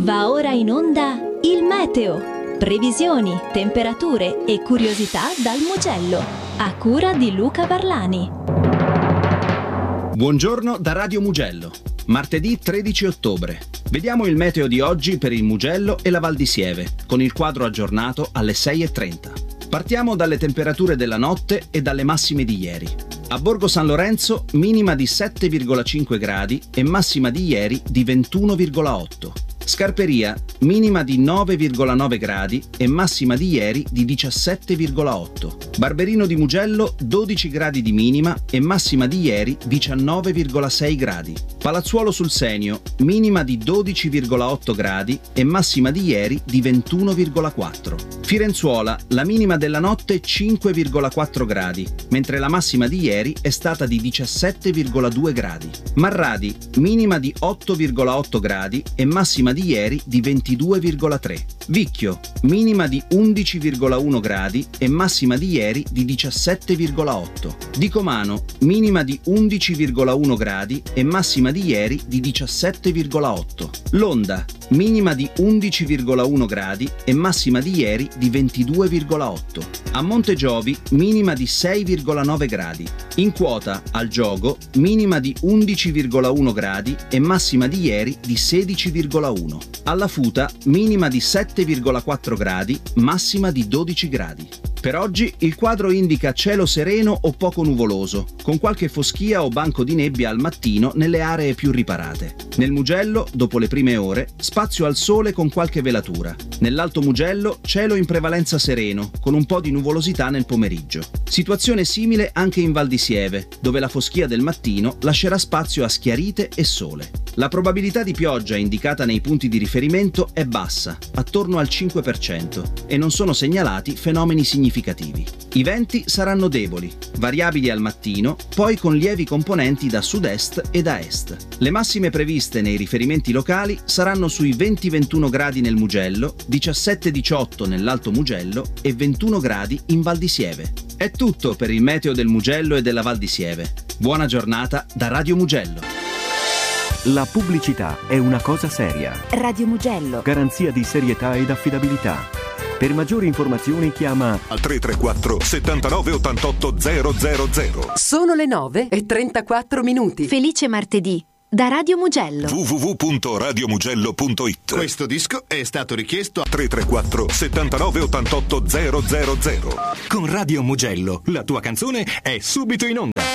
Va ora in onda il meteo. Previsioni, temperature e curiosità dal Mugello. A cura di Luca Barlani. Buongiorno da Radio Mugello. Martedì 13 ottobre. Vediamo il meteo di oggi per il Mugello e la Val di Sieve, con il quadro aggiornato alle 6:30. Partiamo dalle temperature della notte e dalle massime di ieri. A Borgo San Lorenzo minima di 7,5 gradi e massima di ieri di 21,8. Scarperia minima di 9,9 gradi e massima di ieri di 17,8. Barberino di Mugello 12 gradi di minima e massima di ieri 19,6 gradi. Palazzuolo sul Senio minima di 12,8 gradi e massima di ieri di 21,4. Firenzuola la minima della notte 5,4 gradi, mentre la massima di ieri è stata di 17,2 gradi. Marradi minima di 8,8 gradi e massima di ieri di 22,3. Vicchio minima di 11,1 gradi e massima di ieri di 17,8. Dicomano minima di 11,1 gradi e massima di ieri di 17,8. Londa minima di 11,1 gradi e massima di ieri di 22,8. A Montegiovi minima di 6,9 gradi. In Quota, al Giogo, minima di 11,1 gradi e massima di ieri di 16,1. Alla Futa minima di 7,4 gradi, massima di 12 gradi. Per oggi il quadro indica cielo sereno o poco nuvoloso, con qualche foschia o banco di nebbia al mattino nelle aree più riparate. Nel Mugello, dopo le prime ore, spazio al sole con qualche velatura. Nell'Alto Mugello, cielo in prevalenza sereno, con un po' di nuvolosità nel pomeriggio. Situazione simile anche in Val di Sieve, dove la foschia del mattino lascerà spazio a schiarite e sole. La probabilità di pioggia indicata nei punti di riferimento è bassa, attorno al 5%, e non sono segnalati fenomeni significativi. I venti saranno deboli, variabili al mattino, poi con lievi componenti da sud-est e da est. Le massime previste nei riferimenti locali saranno sui 20-21 gradi nel Mugello, 17-18 nell'Alto Mugello e 21 gradi in Val di Sieve. È tutto per il meteo del Mugello e della Val di Sieve. Buona giornata da Radio Mugello. La pubblicità è una cosa seria. Radio Mugello. Garanzia di serietà ed affidabilità. Per maggiori informazioni chiama al 334 79 88 000. Sono le 9:34. Felice martedì da Radio Mugello. www.radiomugello.it. Questo disco è stato richiesto a 334 79 88 000. Con Radio Mugello la tua canzone è subito in onda.